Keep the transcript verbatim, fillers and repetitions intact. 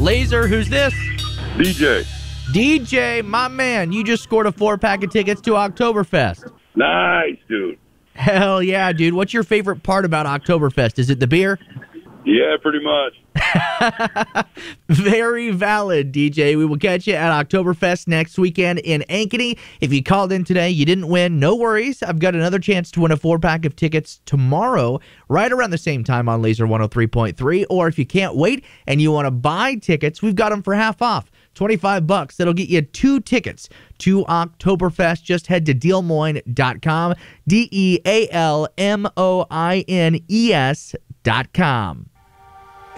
Laser, who's this? D J. D J, my man, you just scored a four-pack of tickets to Oktoberfest. Nice, dude. Hell yeah, dude. What's your favorite part about Oktoberfest? Is it the beer? Yeah, pretty much. Very valid, D J. We will catch you at Oktoberfest next weekend in Ankeny. If you called in today, you didn't win, no worries. I've got another chance to win a four-pack of tickets tomorrow, right around the same time on Laser one oh three point three. Or if you can't wait and you want to buy tickets, we've got them for half off. twenty-five bucks. That'll get you two tickets to Oktoberfest. Just head to deal moines dot com, D E A L M O I N E S dot com.